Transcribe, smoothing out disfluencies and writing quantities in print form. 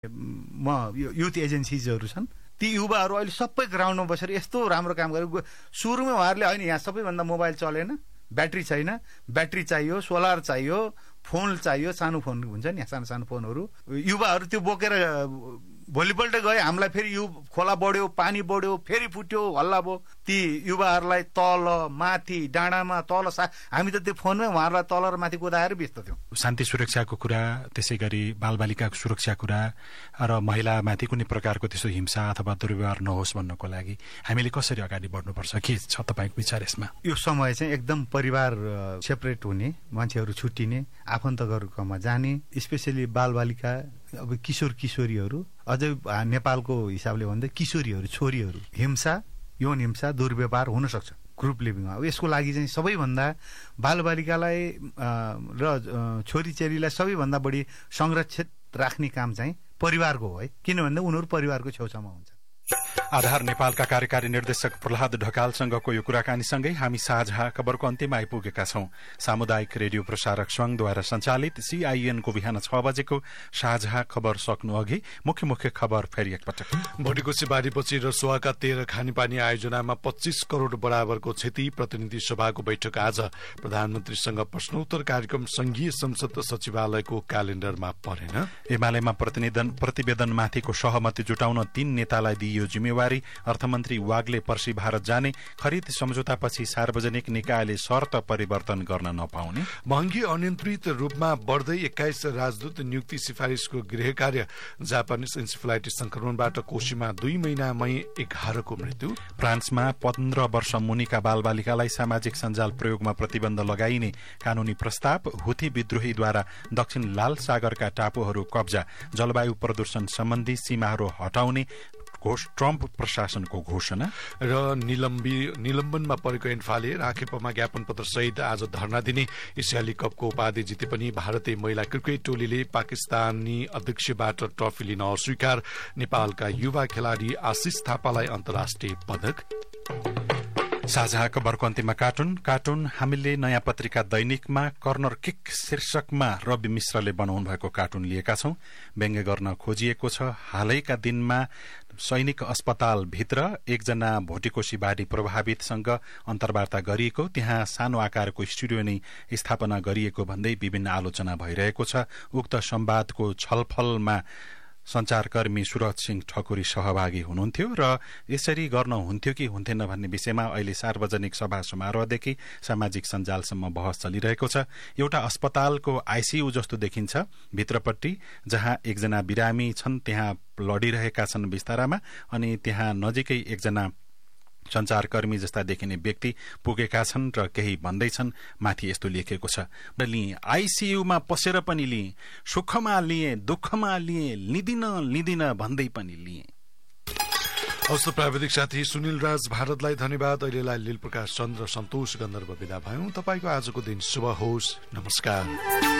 Youth एजेन्सिजहरू छन्, ती युवाहरू अहिले सबै ग्राउन्डमा बसेर यस्तो राम्रो काम गरेको। सुरुमै उहाँहरूले होइन यहाँ सबैभन्दा मोबाइल चलेन, ब्याट्री छैन, ब्याट्री चाहियो, सोलर चाहियो, फोन चाहियो, सानो फोन हुन्छ नि सानो सानो फोनहरू। युवाहरू त्यो बोकेर भोलिपल्ट गए, हामीलाई फेरि खोला बढ्यो, पानी बढ्यो, फेरि फुट्यो, हल्ला भयो। ती युवाहरूलाई तल माथि डाँडामा तल हामी त त्यो फोनमै उहाँहरूलाई तल र माथि कुदाएर व्यस्त थियौँ। शान्ति सुरक्षाको कुरा, त्यसै गरी बालबालिकाको सुरक्षाको कुरा र महिलामाथि कुनै प्रकारको त्यस्तो हिंसा अथवा दुर्व्यवहार नहोस् भन्नको लागि हामीले कसरी अगाडि बढ्नुपर्छ, के छ तपाईँको विचार यसमा? यो समय चाहिँ एकदम परिवार सेपरेट हुने, मान्छेहरू छुट्टिने, आफन्तहरूकोमा जाने, स्पेसली बालबालिका, अब किशोर किशोरीहरू, अझै नेपालको हिसाबले भन्दा किशोरीहरू, छोरीहरू, हिंसा, यौन हिंसा, दुर्व्यवहार हुन सक्छ ग्रुप लिभिङमा। अब यसको लागि चाहिँ सबैभन्दा बालबालिकालाई र छोरीचेलीलाई सबैभन्दा बढी संरक्षित राख्ने काम चाहिँ परिवारको हो है, किनभने उनीहरू परिवारको छेउछाउमा हुन्छ। आधार नेपालका कार्यकारी निर्देशक प्रहलाद ढकालसँगको यो कुराकानीसँगै हामी साझा खबरको अन्त्यमा आइपुगेका छौं। सामुदायिक रेडियो प्रसारक संघद्वारा सञ्चालित CIN को बिहान 6 बजेको साझा खबर सक्नु अघि मुख्य मुख्य खबर फेरि एकपटक। भोटिकोशी बाढीपछि रसुवाका 13 खानेपानी आयोजनामा 25 करोड़ बराबरको क्षति। प्रतिनिधि सभाको बैठक आज। प्रधानमन्त्रीसँग प्रश्नोत्तर कार्यक्रम संघीय संसद सचिवालयको क्यालेण्डरमा परेन। एमालेमा प्रतिवेदनमाथिको सहमति जुटाउन 3 नेतालाई दिइयो जिम्मेवारी। अर्थमन्त्री वाग्ले पर्सि भारत जाने। खरिद सम्झौतापछि सार्वजनिक निकायले शर्त परिवर्तन गर्न नपाउने। महँगी अनियन्त्रित रूपमा बढ्दै 21 राजदूत नियुक्ति सिफारिसको गृह कार्य। जापानिज इन्सेफेलाइटिस संक्रमणबाट कोशीमा 2 महिनामै 11 को मृत्यु। फ्रान्समा 15 वर्ष मुनिका बालबालिकालाई सामाजिक सञ्जाल प्रयोगमा प्रतिबन्ध लगाइने कानूनी प्रस्ताव। हुथी विद्रोहीद्वारा दक्षिण लाल सागरका टापुहरू कब्जा। जलवायु प्रदूषण सम्बन्धी सीमाहरू हटाउने ट्रम्प प्रशासनको घोषणा। र निलम्बनमा परेको एन्फाले राखेपमा ज्ञापन पत्र सहित आज धरना दिने। एसियाली कपको उपाधि जिते पनि भारतीय महिला क्रिकेट टोलीले पाकिस्तानी अध्यक्षबाट ट्रफी लिन अस्वीकार। नेपालका युवा खेलाड़ी आशिष थापालाई अन्तर्राष्ट्रिय पदक। साझा खबरको अन्त्यमा कार्टुन हामीले नयाँ पत्रिका दैनिकमा कर्नर किक शीर्षकमा रवि मिश्रले बनाउनु भएको कार्टुन लिएका छौं। व्यङ्ग्य गर्न खोजिएको छ। हालैका दिनमा सैनिक अस्पताल भित्र एकजना भोटिकोशी बाढी प्रभावितसँग अन्तर्वार्ता गरिएको, त्यहाँ सानो आकारको स्टुडियो नै स्थापना गरिएको भन्दै विभिन्न आलोचना भइरहेको छ। उक्त संवादको छलफलमा संचारकर्मी सुरज सिंह ठकुरी सहभागी हुनुहुन्थ्यो र यसरी गर्न हुन्थ्यो कि हुन्थेन भन्ने विषयमा अहिले सार्वजनिक सभा समारोहदेखि सामाजिक सञ्जालसम्म बहस चलिरहेको छ। एउटा अस्पतालको आइसियू जस्तो देखिन्छ भित्रपट्टि, जहाँ एकजना बिरामी छन्, त्यहाँ लडिरहेका छन् बिस्तारामा, अनि त्यहाँ नजिकै एकजना संचारकर्मी जस्ता देखिने व्यक्ति पुगेका छन् र केही भन्दैछन्। माथि यस्तो लेखेको छ, आइसियूमा पसेर पनि लिएँ, सुखमा लिएँ, दुःखमा लिएँ, लिदिन भन्दै पनि लिएँ। हस्त प्राविधिक साथी सुनिल राज भारतलाई धन्यवाद। अहिलेलाई लील प्रकाश चन्द्र सन्तोष गन्धर्व विदा भयौं। तपाईको आजको दिन शुभ होस्। नमस्कार।